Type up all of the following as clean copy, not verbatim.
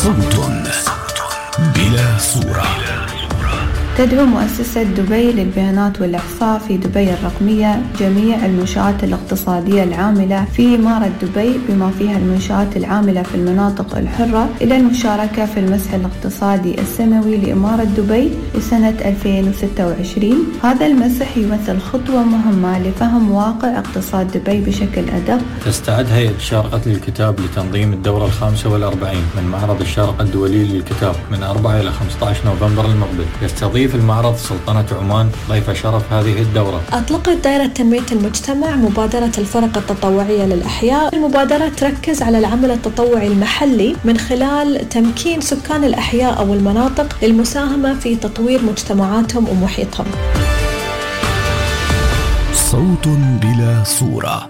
صوت بلا صورة. تدعو مؤسسة دبي للبيانات والإحصاء في دبي الرقمية جميع المنشآت الاقتصادية العاملة في إمارة دبي بما فيها المنشآت العاملة في المناطق الحرة إلى المشاركة في المسح الاقتصادي السنوي لإمارة دبي لسنة 2026. هذا المسح يمثل خطوة مهمة لفهم واقع اقتصاد دبي بشكل أدق. تستعد هيئة الشارقة للكتاب لتنظيم الدورة 45 من معرض الشارقة الدولي للكتاب من 4 إلى 15 نوفمبر المقبل. يستضيف المعرض سلطنة عمان ضيف شرف هذه الدورة. أطلقت دائرة تنمية المجتمع مبادرة الفرق التطوعية للأحياء. المبادرة تركز على العمل التطوعي المحلي من خلال تمكين سكان الأحياء أو المناطق للمساهمة في تطوير مجتمعاتهم ومحيطهم. صوت بلا صورة.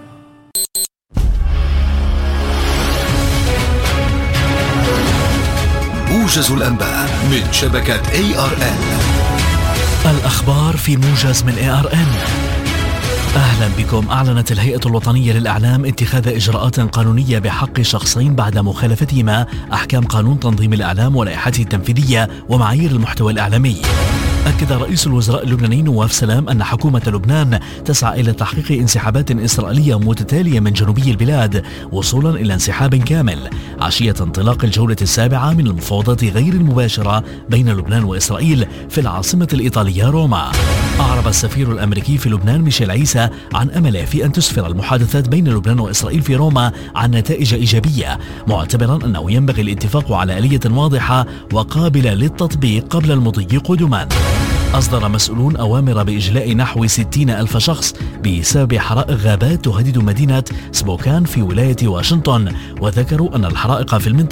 موجز الأنباء من شبكة ARN. الأخبار في موجز من ARN. أهلا بكم. أعلنت الهيئة الوطنية للإعلام اتخاذ إجراءات قانونية بحق شخصين بعد مخالفتهما أحكام قانون تنظيم الإعلام ولائحته التنفيذية ومعايير المحتوى الإعلامي. أكد رئيس الوزراء اللبناني نواف سلام أن حكومة لبنان تسعى إلى تحقيق انسحابات إسرائيلية متتالية من جنوبي البلاد وصولا إلى انسحاب كامل عشية انطلاق الجولة السابعة من المفاوضات غير المباشرة بين لبنان وإسرائيل في العاصمة الإيطالية روما. أعرب السفير الأمريكي في لبنان ميشيل عيسى عن أمله في أن تسفر المحادثات بين لبنان وإسرائيل في روما عن نتائج إيجابية، معتبرا أنه ينبغي الاتفاق على آلية واضحة وقابلة للتطبيق قبل المضي قدما. أصدر مسؤولون أوامر بإجلاء نحو 60,000 شخص بسبب حرائق غابات تهدد مدينة سبوكان في ولاية واشنطن، وذكروا أن الحرائق في المنطقة